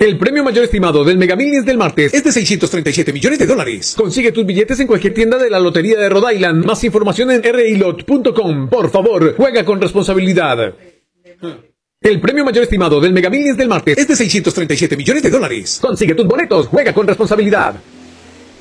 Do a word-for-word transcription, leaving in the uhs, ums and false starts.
El premio mayor estimado del Mega Millions del martes es de seiscientos treinta y siete millones de dólares. Consigue tus billetes en cualquier tienda de la Lotería de Rhode Island. Más información en r i lot punto com. Por favor, juega con responsabilidad. El premio mayor estimado del Mega Millions del martes es de seiscientos treinta y siete millones de dólares. Consigue tus boletos, juega con responsabilidad.